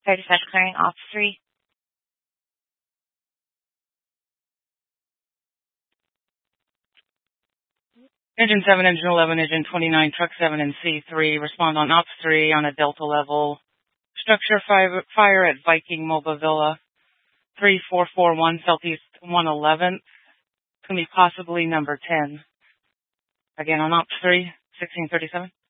Fire dispatch clearing ops 3. Engine 7, Engine 11, Engine 29, Truck 7, and C3 respond on ops 3 on a Delta level. Structure fire at Viking Mobile Villa, 3441 Southeast 111th. Can be possibly number 10. Again on ops 3, 1637.